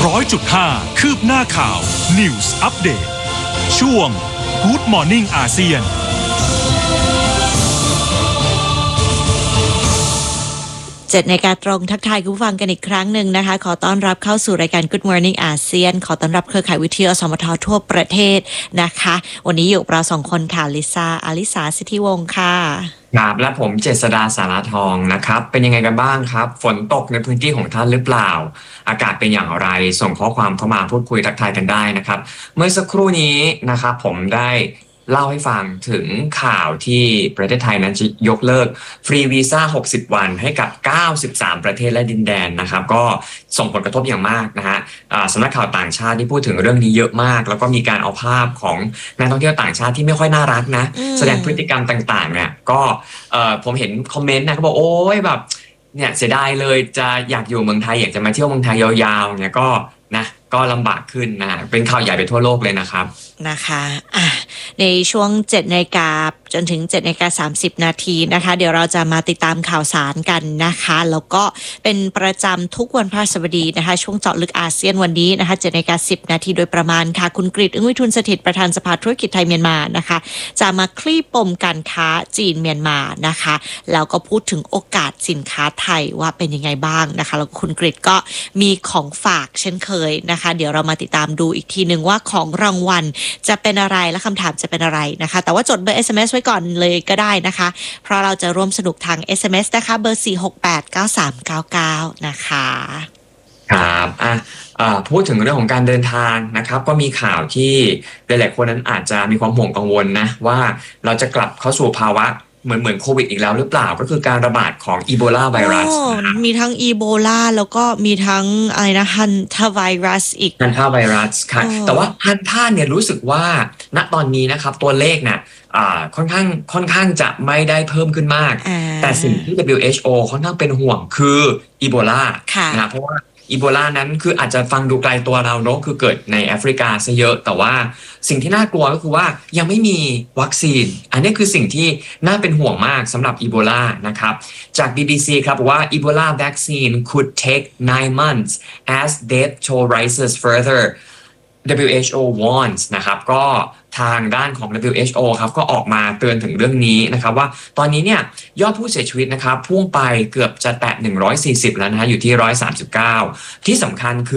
100.5 คืบหน้าข่าว News Update ช่วง Good Morning อาเซียน 7 นาฬิกาตรงทักทายคุณผู้ฟังกันอีกครั้งหนึ่งนะคะขอต้อนรับเข้าสู่รายการ Good Morning อาเซียนขอต้อนรับเครือข่ายวิทยุอสมททั่วประเทศนะคะวันนี้อยู่กับเรา2คนค่ะลิซ่าอลิสาสิทธิวงศ์ค่ะครับและผมเจษฎาสาราทองนะครับเป็นยังไงกันบ้างครับฝนตกในพื้นที่ของท่านหรือเปล่าอากาศเป็นอย่างไรส่งข้อความเข้ามาพูดคุยทักทายกันได้นะครับเมื่อสักครู่นี้นะครับผมได้เล่าให้ฟังถึงข่าวที่ประเทศไทยนั้นจะยกเลิกฟรีวีซ่า60 วันให้กับ93ประเทศและดินแดนนะครับก็ส่งผลกระทบอย่างมากนะฮะสำนักข่าวต่างชาติที่พูดถึงเรื่องนี้เยอะมากแล้วก็มีการเอาภาพของนักท่องเที่ยวต่างชาติที่ไม่ค่อยน่ารักนะแสดงพฤติกรรมต่างๆเนี่ยก็ผมเห็นคอมเมนต์นะเขาบอกโอ้ยแบบเนี่ยเสียดายเลยจะอยากอยู่เมืองไทยอยากจะมาเที่ยวเมืองไทยยาวๆเนี่ยก็ลำบากขึ้นนะเป็นข่าวใหญ่ไปทั่วโลกเลยนะครับนะคะในช่วง 7 นาฬิกาจนถึง 7 นาฬิกา 30 นาทีนะคะเดี๋ยวเราจะมาติดตามข่าวสารกันนะคะแล้วก็เป็นประจำทุกวันพฤหัสบดีนะคะช่วงเจาะลึกอาเซียนวันนี้นะคะ 7 นาฬิกา 10 นาทีโดยประมาณค่ะคุณกฤษ อึ้งวิทูลสถิตประธานสภาธุรกิจไทยเมียนมานะคะจะมาคลี่ปมการค้าจีนเมียนมานะคะแล้วก็พูดถึงโอกาสสินค้าไทยว่าเป็นยังไงบ้างนะคะแล้วคุณกฤษก็มีของฝากเช่นเคยนะคะเดี๋ยวเรามาติดตามดูอีกทีนึงว่าของรางวัลจะเป็นอะไรและคำถามจะเป็นอะไรนะคะแต่ว่าจดเบอร์ SMS ไว้ก่อนเลยก็ได้นะคะเพราะเราจะร่วมสนุกทาง SMS นะคะเบอร์ 4689399 นะคะครับพูดถึงเรื่องของการเดินทางนะครับก็มีข่าวที่หลายๆคนนั้นอาจจะมีความห่วงกังวลนะว่าเราจะกลับเข้าสู่ภาวะเหมือนโควิดอีกแล้วหรือเปล่าก็คือการระบาดของอีโบลาไวรัสมีทั้งอีโบลาแล้วก็มีทั้งอะไรนะฮันทาไวรัสอีกฮันทาไวรัสค่ะแต่ว่าฮันทาเนี่ยรู้สึกว่าณตอนนี้นะครับตัวเลขเนี่ยค่อนข้างจะไม่ได้เพิ่มขึ้นมากแต่สิ่งที่ WHO ค่อนข้างเป็นห่วงคืออีโบลานะเพราะว่าอีโบลานั้นคืออาจจะฟังดูไกลตัวเราเนอะคือเกิดในแอฟริกาซะเยอะแต่ว่าสิ่งที่น่ากลัวก็คือว่ายังไม่มีวัคซีนอันนี้คือสิ่งที่น่าเป็นห่วงมากสำหรับอีโบลานะครับจาก BBC ครับบอกว่า Ebola vaccine could take 9 months as death toll rises further WHO warns นะครับก็ทางด้านของ WHO ครับก็ออกมาเตือนถึงเรื่องนี้นะครับว่าตอนนี้เนี่ยยอดผู้เสียชีวิตนะครับพุ่งไปเกือบจะแตะ140แล้วนะฮะอยู่ที่139ที่สำคัญคือ